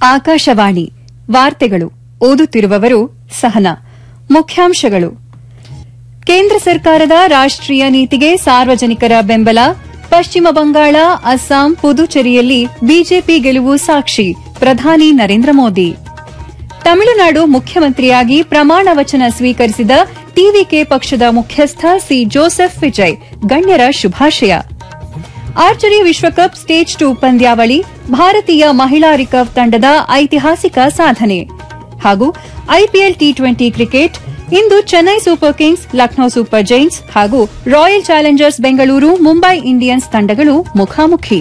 ಆಕಾಶವಾಣಿ ವಾರ್ತೆಗಳು ಓದುತ್ತಿರುವವರು ಸಹನಾ. ಮುಖ್ಯಾಂಶಗಳು. ಕೇಂದ್ರ ಸರ್ಕಾರದ ರಾಷ್ಟೀಯ ನೀತಿಗೆ ಸಾರ್ವಜನಿಕರ ಬೆಂಬಲ. ಪಶ್ಚಿಮ ಬಂಗಾಳ, ಅಸ್ಸಾಂ, ಪುದುಚೇರಿಯಲ್ಲಿ ಬಿಜೆಪಿ ಗೆಲುವು ಸಾಕ್ಷಿ. ಪ್ರಧಾನಿ ನರೇಂದ್ರ ಮೋದಿ. ತಮಿಳುನಾಡು ಮುಖ್ಯಮಂತ್ರಿಯಾಗಿ ಪ್ರಮಾಣ ವಚನ ಸ್ವೀಕರಿಸಿದ ಟಿವಿಕೆ ಪಕ್ಷದ ಮುಖ್ಯಸ್ಥ ಸಿ ಜೋಸೆಫ್ ವಿಜಯ್ ಗಣ್ಯರ ಶುಭಾಶಯ. ಆರ್ಚರಿ ವಿಶ್ವಕಪ್ ಸ್ಟೇಜ್ 2 ಪಂದ್ಯಾವಳಿ, ಭಾರತೀಯ ಮಹಿಳಾ ರಿಕರ್ವ್ ತಂಡದ ಐತಿಹಾಸಿಕ ಸಾಧನೆ. ಹಾಗೂ ಐಪಿಎಲ್ ಟಿ20 ಕ್ರಿಕೆಟ್, ಇಂದು Chennai super Kings, Lucknow super Giants ಹಾಗೂ royal Challengers Bengaluru, Mumbai Indians ತಂಡಗಳು ಮುಖಾಮುಖಿ.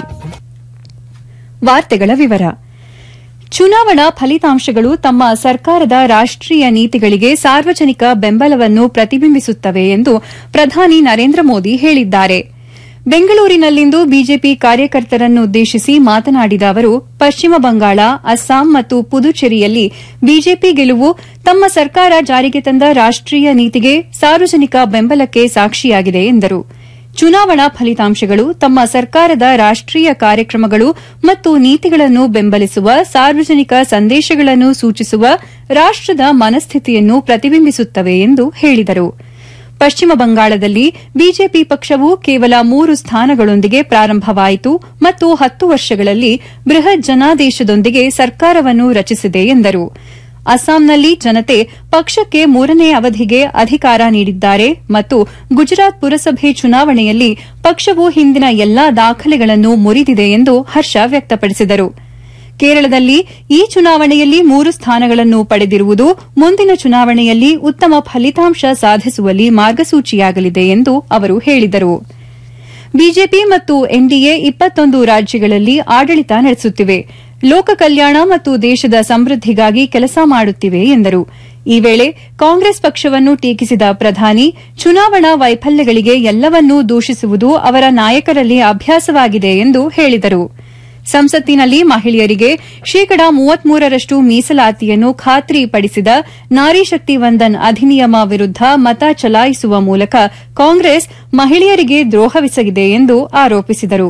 ವಾರ್ತೆಗಳ ವಿವರ. ಚುನಾವಣಾ ಫಲಿತಾಂಶಗಳು ತಮ್ಮ ಸರ್ಕಾರದ ರಾಷ್ಟೀಯ ನೀತಿಗಳಿಗೆ ಸಾರ್ವಜನಿಕ ಬೆಂಬಲವನ್ನು ಪ್ರತಿಬಿಂಬಿಸುತ್ತವೆ ಎಂದು ಪ್ರಧಾನಿ ನರೇಂದ್ರ ಮೋದಿ ಹೇಳಿದ್ದಾರೆ. ಬೆಂಗಳೂರಿನಲ್ಲಿಂದು ಬಿಜೆಪಿ ಕಾರ್ಯಕರ್ತರನ್ನುದ್ದೇಶಿಸಿ ಮಾತನಾಡಿದ ಅವರು, ಪಶ್ಚಿಮ ಬಂಗಾಳ, ಅಸ್ಸಾಂ ಮತ್ತು ಪುದುಚೇರಿಯಲ್ಲಿ ಬಿಜೆಪಿ ಗೆಲುವು ತಮ್ಮ ಸರ್ಕಾರ ಜಾರಿಗೆ ತಂದ ರಾಷ್ಟೀಯ ನೀತಿಗೆ ಸಾರ್ವಜನಿಕ ಬೆಂಬಲಕ್ಕೆ ಸಾಕ್ಷಿಯಾಗಿದೆ ಎಂದರು. ಚುನಾವಣಾ ಫಲಿತಾಂಶಗಳು ತಮ್ಮ ಸರ್ಕಾರದ ರಾಷ್ಟೀಯ ಕಾರ್ಯಕ್ರಮಗಳು ಮತ್ತು ನೀತಿಗಳನ್ನು ಬೆಂಬಲಿಸುವ ಸಾರ್ವಜನಿಕ ಸಂದೇಶಗಳನ್ನು ಸೂಚಿಸುವ ರಾಷ್ಟದ ಮನಸ್ಥಿತಿಯನ್ನು ಪ್ರತಿಬಿಂಬಿಸುತ್ತವೆ ಎಂದು ಹೇಳಿದರು. ಪಶ್ಚಿಮ ಬಂಗಾಳದಲ್ಲಿ ಬಿಜೆಪಿ ಪಕ್ಷವು ಕೇವಲ 3 ಸ್ಥಾನಗಳೊಂದಿಗೆ ಪ್ರಾರಂಭವಾಯಿತು ಮತ್ತು 10 ವರ್ಷಗಳಲ್ಲಿ ಬೃಹತ್ ಜನಾದೇಶದೊಂದಿಗೆ ಸರ್ಕಾರವನ್ನು ರಚಿಸಿದೆ ಎಂದರು. ಅಸ್ಸಾಂನಲ್ಲಿ ಜನತೆ ಪಕ್ಷಕ್ಕೆ 3ನೇ ಅವಧಿಗೆ ಅಧಿಕಾರ ನೀಡಿದ್ದಾರೆ ಮತ್ತು ಗುಜರಾತ್ ಪುರಸಭೆ ಚುನಾವಣೆಯಲ್ಲಿ ಪಕ್ಷವು ಹಿಂದಿನ ಎಲ್ಲಾ ದಾಖಲೆಗಳನ್ನು ಮುರಿದಿದೆ ಎಂದು ಹರ್ಷ ವ್ಯಕ್ತಪಡಿಸಿದರು. ಕೇರಳದಲ್ಲಿ ಈ ಚುನಾವಣೆಯಲ್ಲಿ 3 ಸ್ಥಾನಗಳನ್ನು ಪಡೆದಿರುವುದು ಮುಂದಿನ ಚುನಾವಣೆಯಲ್ಲಿ ಉತ್ತಮ ಫಲಿತಾಂಶ ಸಾಧಿಸುವಲ್ಲಿ ಮಾರ್ಗಸೂಚಿಯಾಗಲಿದೆ ಎಂದು ಅವರು ಹೇಳಿದರು. ಬಿಜೆಪಿ ಮತ್ತು ಎನ್ಡಿಎ 21 ರಾಜ್ಯಗಳಲ್ಲಿ ಆಡಳಿತ ನಡೆಸುತ್ತಿವೆ, ಲೋಕ ಕಲ್ಯಾಣ ಮತ್ತು ದೇಶದ ಸಮೃದ್ದಿಗಾಗಿ ಕೆಲಸ ಮಾಡುತ್ತಿವೆ ಎಂದರು. ಈ ವೇಳೆ ಕಾಂಗ್ರೆಸ್ ಪಕ್ಷವನ್ನು ಟೀಕಿಸಿದ ಪ್ರಧಾನಿ, ಚುನಾವಣಾ ವೈಫಲ್ಯಗಳಿಗೆ ಎಲ್ಲವನ್ನೂ ದೂಷಿಸುವುದು ಅವರ ನಾಯಕರಲ್ಲಿ ಅಭ್ಯಾಸವಾಗಿದೆ ಎಂದು ಹೇಳಿದರು. ಸಂಸತ್ತಿನಲ್ಲಿ ಮಹಿಳೆಯರಿಗೆ ಶೇಕಡಾ 33ರಷ್ಟು ಮೀಸಲಾತಿಯನ್ನು ಖಾತ್ರಿಪಡಿಸಿದ ನಾರಿ ಶಕ್ತಿ ವಂದನ್ ಅಧಿನಿಯಮ ವಿರುದ್ದ ಮತ ಚಲಾಯಿಸುವ ಮೂಲಕ ಕಾಂಗ್ರೆಸ್ ಮಹಿಳೆಯರಿಗೆ ದ್ರೋಹವೆಸಗಿದೆ ಎಂದು ಆರೋಪಿಸಿದರು.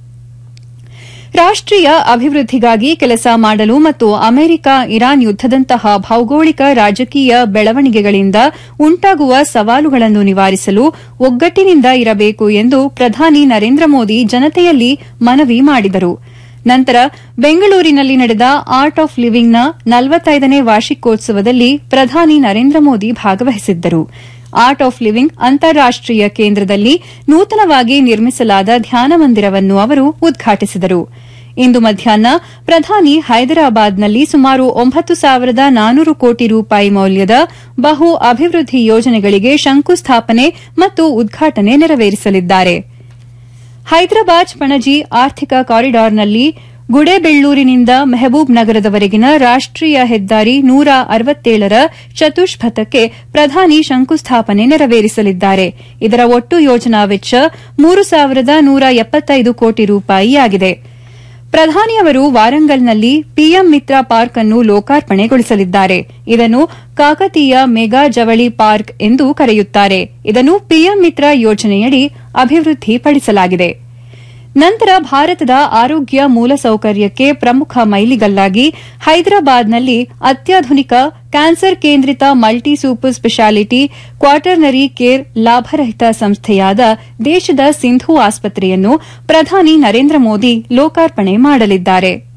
ರಾಷ್ಟೀಯ ಅಭಿವೃದ್ದಿಗಾಗಿ ಕೆಲಸ ಮಾಡಲು ಮತ್ತು ಅಮೆರಿಕ ಇರಾನ್ ಯುದ್ದದಂತಹ ಭೌಗೋಳಿಕ ರಾಜಕೀಯ ಬೆಳವಣಿಗೆಗಳಿಂದ ಉಂಟಾಗುವ ಸವಾಲುಗಳನ್ನು ನಿವಾರಿಸಲು ಒಗ್ಗಟ್ಟಿನಿಂದ ಇರಬೇಕು ಎಂದು ಪ್ರಧಾನಿ ನರೇಂದ್ರ ಮೋದಿ ಜನತೆಯಲ್ಲಿ ಮನವಿ ಮಾಡಿದರು. ನಂತರ ಬೆಂಗಳೂರಿನಲ್ಲಿ ನಡೆದ ಆರ್ಟ್ ಆಫ್ ಲಿವಿಂಗ್ನ 45ನೇ ವಾರ್ಷಿಕೋತ್ಸವದಲ್ಲಿ ಪ್ರಧಾನಿ ನರೇಂದ್ರ ಮೋದಿ ಭಾಗವಹಿಸಿದ್ದರು. ಆರ್ಟ್ ಆಫ್ ಲಿವಿಂಗ್ ಅಂತಾರಾಷ್ಟೀಯ ಕೇಂದ್ರದಲ್ಲಿ ನೂತನವಾಗಿ ನಿರ್ಮಿಸಲಾದ ಧ್ಯಾನ ಮಂದಿರವನ್ನು ಅವರು ಉದ್ಘಾಟಿಸಿದರು. ಇಂದು ಮಧ್ಯಾಹ್ನ ಪ್ರಧಾನಿ ಹೈದರಾಬಾದ್ನಲ್ಲಿ ಸುಮಾರು 9,400 ಕೋಟಿ ರೂಪಾಯಿ ಮೌಲ್ಯದ ಬಹು ಅಭಿವೃದ್ದಿ ಯೋಜನೆಗಳಿಗೆ ಶಂಕುಸ್ಥಾಪನೆ ಮತ್ತು ಉದ್ಘಾಟನೆ ನೆರವೇರಿಸಲಿದ್ದಾರೆ. ಹೈದರಾಬಾದ್ ಪಣಜಿ ಆರ್ಥಿಕ ಕಾರಿಡಾರ್ನಲ್ಲಿ ಗುಡೇಬೆಳ್ಳೂರಿನಿಂದ ಮೆಹಬೂಬ್ ನಗರದವರೆಗಿನ ರಾಷ್ಟೀಯ ಹೆದ್ದಾರಿ 167ರ ಚತುಷ್ಪಥಕ್ಕೆ ಪ್ರಧಾನಿ ಶಂಕುಸ್ಥಾಪನೆ ನೆರವೇರಿಸಲಿದ್ದಾರೆ. ಇದರ ಒಟ್ಟು ಯೋಜನಾ ವೆಚ್ಚ 3,175 ಕೋಟಿ ರೂಪಾಯಿಯಾಗಿದೆ. ಪ್ರಧಾನಿಯವರು ವಾರಂಗಲ್ನಲ್ಲಿ ಪಿಎಂ ಮಿತ್ರ ಪಾರ್ಕ್ ಅನ್ನು ಲೋಕಾರ್ಪಣೆಗೊಳಿಸಲಿದ್ದಾರೆ. ಇದನ್ನು ಕಾಕತೀಯ ಮೆಗಾ ಜವಳಿ ಪಾರ್ಕ್ ಎಂದು ಕರೆಯುತ್ತಾರೆ. ಇದನ್ನು ಪಿಎಂ ಮಿತ್ರ ಯೋಜನೆಯಡಿ ಅಭಿವೃದ್ಧಿಪಡಿಸಲಾಗಿದೆ. ನಂತರ ಭಾರತದ ಆರೋಗ್ಯ ಮೂಲಸೌಕರ್ಯಕ್ಕೆ ಪ್ರಮುಖ ಮೈಲಿಗಲ್ಲಾಗಿ ಹೈದರಾಬಾದ್ನಲ್ಲಿ ಅತ್ಯಾಧುನಿಕ ಕ್ಯಾನ್ಸರ್ ಕೇಂದ್ರಿತ multi super speciality quaternary care ಲಾಭರಹಿತ ಸಂಸ್ಥೆಯಾದ ದೇಶದ ಸಿಂಧು ಆಸ್ಪತ್ರೆಯನ್ನು ಪ್ರಧಾನಿ ನರೇಂದ್ರ ಮೋದಿ ಲೋಕಾರ್ಪಣೆ ಮಾಡಲಿದ್ದಾರೆ.